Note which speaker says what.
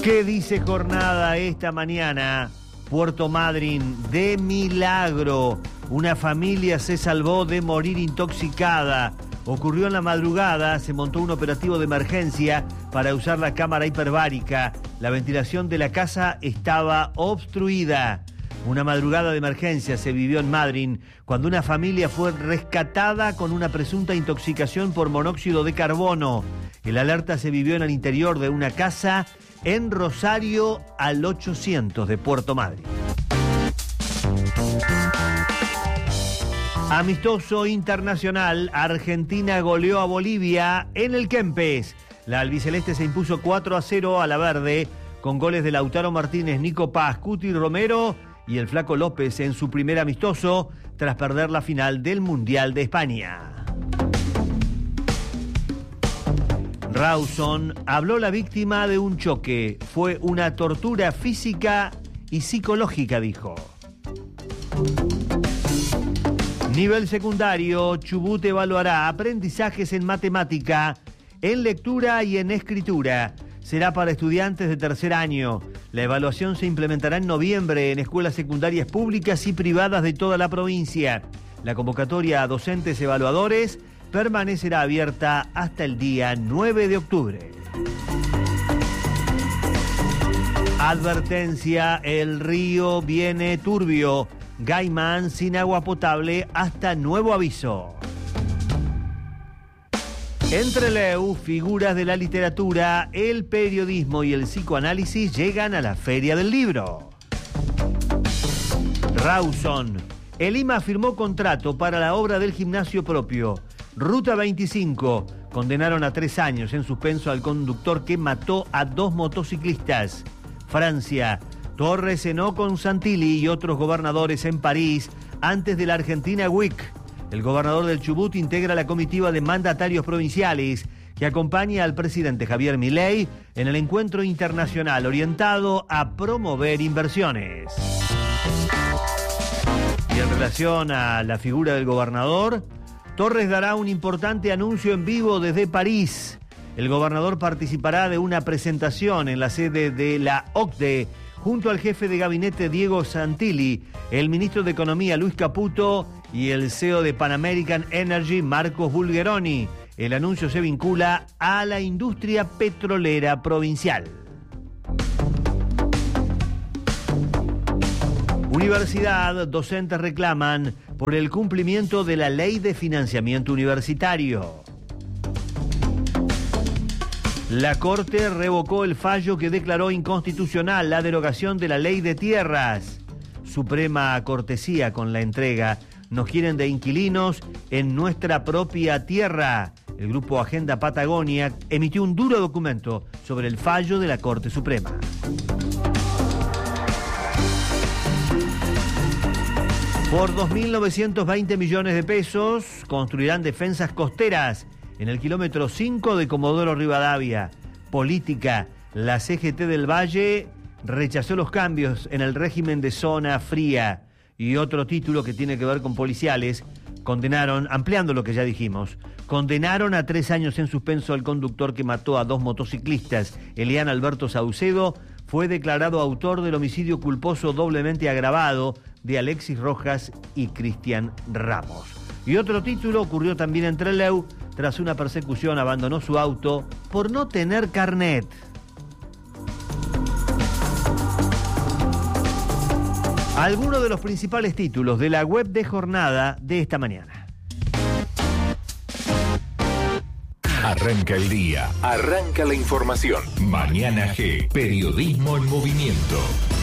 Speaker 1: ¿Qué dice Jornada esta mañana? Puerto Madryn, de milagro, una familia se salvó de morir intoxicada. Ocurrió en la madrugada, se montó un operativo de emergencia para usar la cámara hiperbárica. La ventilación de la casa estaba obstruida. Una madrugada de emergencia se vivió en Madryn cuando una familia fue rescatada con una presunta intoxicación por monóxido de carbono. El alerta se vivió en el interior de una casa en Rosario, al 800 de Puerto Madryn. Amistoso internacional, Argentina goleó a Bolivia en el Kempes. La albiceleste se impuso 4-0 a la verde, con goles de Lautaro Martínez, Nico Paz, Cuti Romero y el Flaco López en su primer amistoso, tras perder la final del Mundial de España. Rawson habló la víctima de un choque. Fue una tortura física y psicológica, dijo. Nivel secundario, Chubut evaluará aprendizajes en matemática, en lectura y en escritura. Será para estudiantes de tercer año. La evaluación se implementará en noviembre en escuelas secundarias públicas y privadas de toda la provincia. La convocatoria a docentes evaluadores permanecerá abierta hasta el día 9 de octubre. Advertencia, el río viene turbio. Gaimán sin agua potable hasta nuevo aviso. Entre Leu, figuras de la literatura, el periodismo y el psicoanálisis llegan a la Feria del Libro. Rawson, el IMA firmó contrato para la obra del gimnasio propio. Ruta 25, condenaron a 3 años en suspenso al conductor que mató a 2 motociclistas. Francia, Torres cenó con Santilli y otros gobernadores en París antes de la Argentina Week. El gobernador del Chubut integra la comitiva de mandatarios provinciales que acompaña al presidente Javier Milei en el encuentro internacional orientado a promover inversiones. Y en relación a la figura del gobernador, Torres dará un importante anuncio en vivo desde París. El gobernador participará de una presentación en la sede de la OCDE junto al jefe de gabinete Diego Santilli, el ministro de Economía Luis Caputo y el CEO de Pan American Energy Marcos Bulgeroni. El anuncio se vincula a la industria petrolera provincial. Universidad, docentes reclaman por el cumplimiento de la ley de financiamiento universitario. La Corte revocó el fallo que declaró inconstitucional la derogación de la ley de tierras. Suprema cortesía con la entrega. Nos quieren de inquilinos en nuestra propia tierra. El grupo Agenda Patagonia emitió un duro documento sobre el fallo de la Corte Suprema. Por 2.920 millones de pesos construirán defensas costeras en el kilómetro 5 de Comodoro Rivadavia. Política, la CGT del Valle rechazó los cambios en el régimen de zona fría. Y otro título que tiene que ver con policiales, condenaron, ampliando lo que ya dijimos, condenaron a 3 años en suspenso al conductor que mató a 2 motociclistas. Elian Alberto Saucedo fue declarado autor del homicidio culposo doblemente agravado de Alexis Rojas y Cristian Ramos. Y otro título ocurrió también en Trelew. Tras una persecución abandonó su auto por no tener carnet. Algunos de los principales títulos de la web de Jornada de esta mañana.
Speaker 2: Arranca el día, arranca la información. Mañana G, periodismo en movimiento.